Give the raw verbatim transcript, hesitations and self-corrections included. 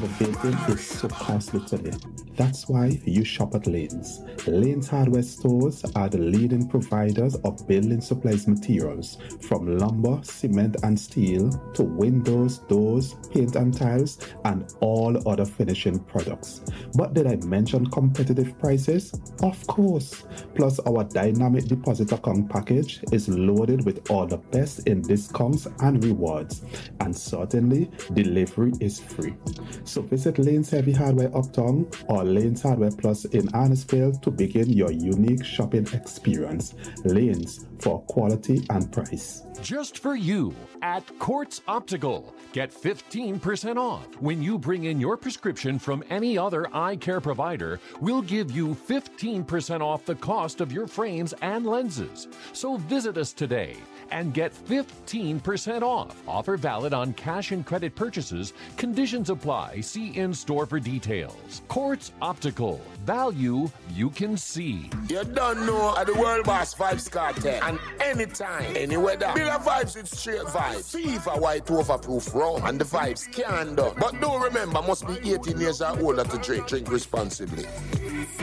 renovating is so costly today. That's why you shop at Lanes. Lanes Hardware Stores are the leading providers of building supplies materials, from lumber, cement and steel to windows, doors, paint and tiles, and all other finishing products. But did I mention competitive prices? Of course. Plus, our dynamic deposit account package is loaded with all the best in discounts and rewards. And certainly, delivery is free. So visit Lanes Heavy Hardware Uptown or Lanes Hardware Plus in Annisfield to begin your unique shopping experience. Lanes for quality and price. Just for you at Quartz Optical. Get fifteen percent off. When you bring in your prescription from any other eye care provider, we'll give you fifteen percent off the cost of your frames and lenses. So visit us today and get fifteen percent off. Offer valid on cash and credit purchases. Conditions apply. See in-store for details. Quartz Optical. Value you can see. You don't know at the World Boss Vibes Cartel. And anytime, any weather. Bill of Vibes with straight vibes. FIFA white overproof rum. And the vibes can done. But don't remember, must be eighteen years or older to drink. Drink responsibly.